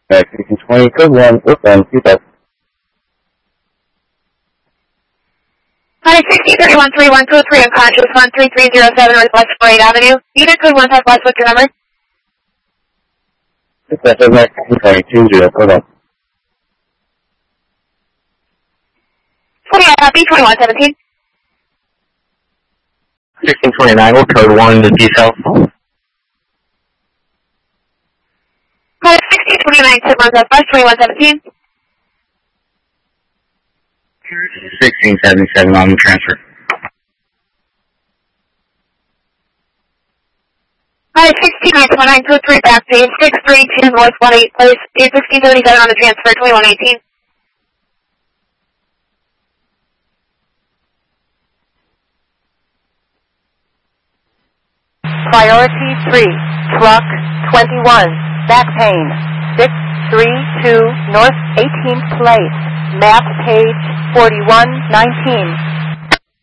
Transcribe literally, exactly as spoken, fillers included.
sixteen twenty, code one, Brooklyn, seatbelt. Hi, sixteen thirty-one three one two three, unconscious, one three three zero seven Northwest Parade Avenue. Unit code one five plus, what's your number? Dispatch sixteen twenty-two, zero, code one. twenty-nine, copy, twenty-one seventeen. sixteen twenty-nine, we'll code one to detail. Hi, sixteen twenty-nine, two one Northwest, twenty-one seventeen. sixteen seventy-seven on the transfer. Hi, sixteen nine two nine two three back page, six three two North one eight place, sixteen seventy-seven on the transfer, twenty-one eighteen. Priority three, truck twenty-one, back pane, six three two North eighteenth place, map page forty-one nineteen.